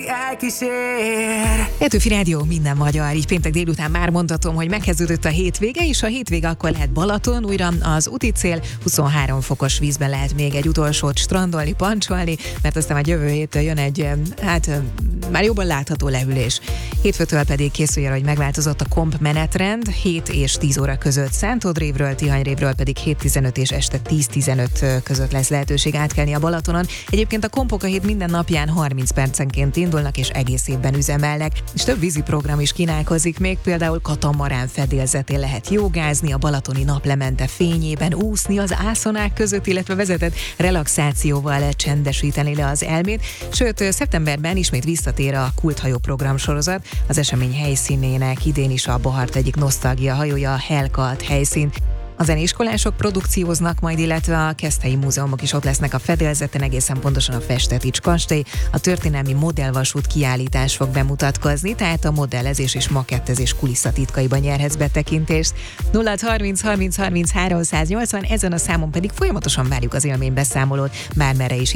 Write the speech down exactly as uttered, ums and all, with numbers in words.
elkísér. Értőfi Rádió, minden magyar. Így péntek délután már mondhatom, hogy megkezdődött a hétvége, és a hétvége akkor lehet Balaton, újra az úti cél, huszonhárom fokos vízben lehet még egy utolsót strandolni, pancsolni, mert aztán már jövő héttől jön egy, hát már jobban látható lehűlés. Hétfőtől pedig készüljön, hogy megváltozott a komp menetrend, hét és tíz óra között Szentodrévről, Tihanyrévről pedig hét tizenöt és este tíz tizenöt között lesz lehetőség átkelni a Balatonon. Egyébként a kompok a hét minden napján harminc percenként indulnak és egész évben üzemelnek, és több vízi program is kínálkozik még, például katamarán fedélzetén lehet jogázni, a balatoni naplemente fényében úszni az ászonák között, illetve vezetett relaxációval csendesíteni le az elmét, sőt, szeptemberben ismét visszatér a kulthajó program sorozat, az esemény helyszínének idén is a Bahart egyik nosztalgia hajója, a Hellcat helyszín. A zeneiskolások produkcióznak majd, illetve a keszthelyi múzeumok is ott lesznek a fedélzeten, egészen pontosan a Festetics kastély, a történelmi modellvasút kiállítás fog bemutatkozni, tehát a modellezés és makettezés kulisszatitkaiban nyerhetsz betekintést. nulla harminc harminc harminc háromszáznyolcvan, ezen a számon pedig folyamatosan várjuk az élménybeszámolót, bármerre is